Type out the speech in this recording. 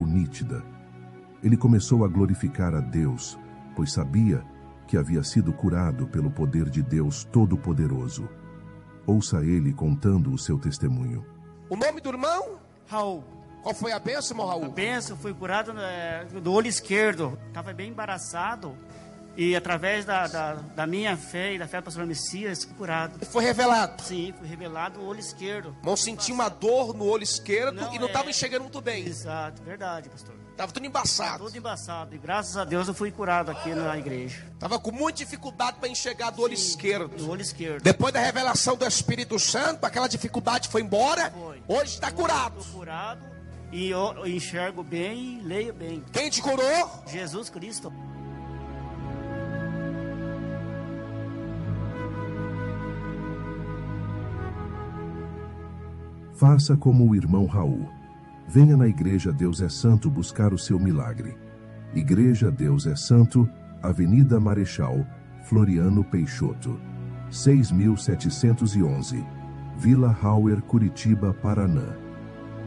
nítida. Ele começou a glorificar a Deus, pois sabia que havia sido curado pelo poder de Deus Todo-Poderoso. Ouça ele contando o seu testemunho. O nome do irmão? Raul. Qual foi a bênção, irmão Raul? A bênção, fui curado do olho esquerdo. Estava bem embaraçado. E através da minha fé e da fé do pastor Messias, fui curado. Foi revelado? Sim, foi revelado o olho esquerdo. Irmão, senti uma dor no olho esquerdo e não estava é... enxergando muito bem. Exato, verdade, pastor. Estava tudo embaçado. Tudo embaçado. E graças a Deus eu fui curado aqui na igreja. Estava com muita dificuldade para enxergar do olho esquerdo. Do olho esquerdo. Depois da revelação do Espírito Santo, aquela dificuldade foi embora. Foi. Hoje está curado. Estou curado e eu enxergo bem e leio bem. Quem te curou? Jesus Cristo. Faça como o irmão Raul. Venha na Igreja Deus é Santo buscar o seu milagre. Igreja Deus é Santo, Avenida Marechal Floriano Peixoto, 6.711, Vila Hauer, Curitiba, Paraná.